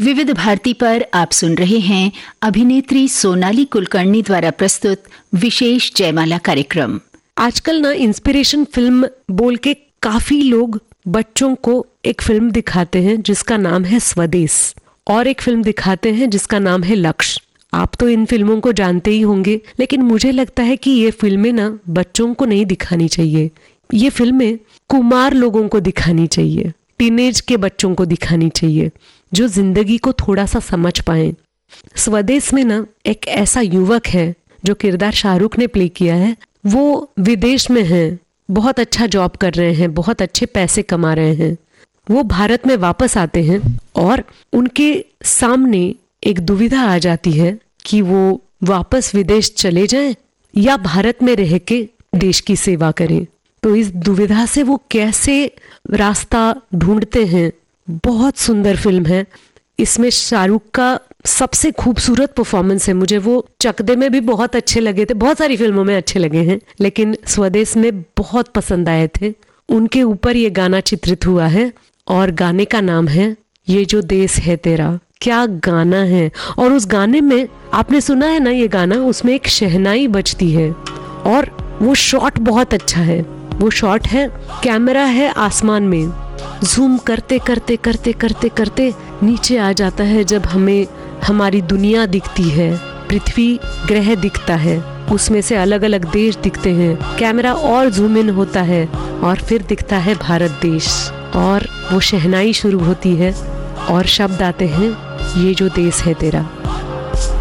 विविध भारती पर आप सुन रहे हैं अभिनेत्री सोनाली कुलकर्णी द्वारा प्रस्तुत विशेष जयमाला कार्यक्रम। आजकल ना इंस्पिरेशन फिल्म बोल के काफी लोग बच्चों को एक फिल्म दिखाते हैं जिसका नाम है स्वदेश, और एक फिल्म दिखाते हैं जिसका नाम है लक्ष्य। आप तो इन फिल्मों को जानते ही होंगे, लेकिन मुझे लगता है कि ये फिल्में ना बच्चों को नहीं दिखानी चाहिए। ये फिल्में कुमार लोगों को दिखानी चाहिए, टीनेज के बच्चों को दिखानी चाहिए, जो जिंदगी को थोड़ा सा समझ पाए। स्वदेश में ना एक ऐसा युवक है जो किरदार शाहरुख ने प्ले किया है। वो विदेश में है, बहुत अच्छा जॉब कर रहे हैं, बहुत अच्छे पैसे कमा रहे हैं। वो भारत में वापस आते हैं और उनके सामने एक दुविधा आ जाती है कि वो वापस विदेश चले जाएं या भारत में रह के देश की सेवा करें। तो इस दुविधा से वो कैसे रास्ता ढूंढते हैं। बहुत सुंदर फिल्म है। इसमें शाहरुख का सबसे खूबसूरत परफॉर्मेंस है। मुझे वो चक दे में भी बहुत अच्छे लगे थे, बहुत सारी फिल्मों में अच्छे लगे हैं, लेकिन स्वदेश में बहुत पसंद आए थे। उनके ऊपर ये गाना चित्रित हुआ है और गाने का नाम है ये जो देश है तेरा। क्या गाना है। और उस गाने में आपने सुना है ना, ये गाना, उसमें एक शहनाई बजती है और वो शॉट बहुत अच्छा है। वो शॉट है, कैमरा है आसमान में, जूम करते करते करते करते करते नीचे आ जाता है। जब हमें हमारी दुनिया दिखती है, पृथ्वी ग्रह दिखता है, उसमें से अलग अलग देश दिखते हैं, कैमरा और जूम इन होता है और फिर दिखता है भारत देश, और वो शहनाई शुरू होती है और शब्द आते हैं ये जो देश है तेरा।